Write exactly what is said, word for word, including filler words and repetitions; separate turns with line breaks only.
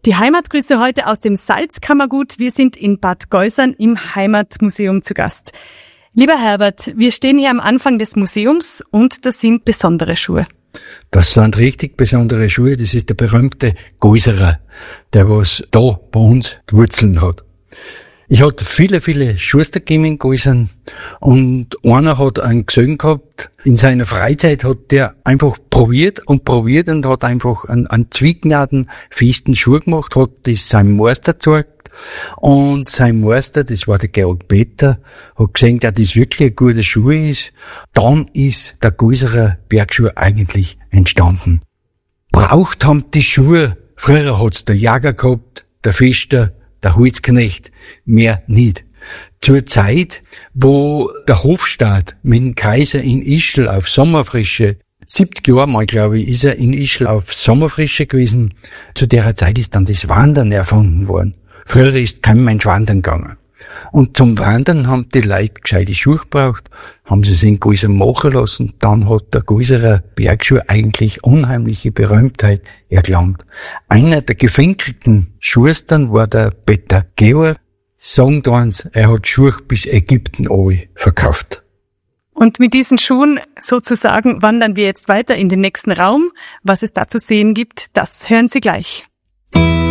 Die Heimatgrüße heute aus dem Salzkammergut. Wir sind in Bad Geusern im Heimatmuseum zu Gast. Lieber Herbert, wir stehen hier am Anfang des Museums und das sind besondere Schuhe.
Das sind richtig besondere Schuhe. Das ist der berühmte Geuserer, der was da bei uns Wurzeln hat. Ich hatte viele, viele Schuster gegeben in Geusern und einer hat einen gesehen gehabt, in seiner Freizeit hat der einfach probiert und probiert und hat einfach einen, einen Zwiegnaden festen Schuh gemacht, hat das seinem Meister gezeigt und sein Meister, das war der Georg Peter, hat gesehen, dass das wirklich ein guter Schuh ist. Dann ist der Geuserer Bergschuh eigentlich entstanden. Braucht haben die Schuhe, früher hat's der Jäger gehabt, der Fischer, der Holzknecht, mehr nicht. Zur Zeit, wo der Hofstaat mit dem Kaiser in Ischl auf Sommerfrische, siebzig Jahre mal, glaube ich, ist er in Ischl auf Sommerfrische gewesen, zu der Zeit ist dann das Wandern erfunden worden. Früher ist kein Mensch wandern gegangen. Und zum Wandern haben die Leute gescheite Schuhe gebraucht, haben sie es in Geusern machen lassen. Dann hat der Geuserer Bergschuh eigentlich unheimliche Berühmtheit erlangt. Einer der gefinkelten Schustern war der Peter Georg. Sagen uns, er hat Schuhe bis Ägypten verkauft.
Und mit diesen Schuhen sozusagen wandern wir jetzt weiter in den nächsten Raum. Was es da zu sehen gibt, das hören Sie gleich.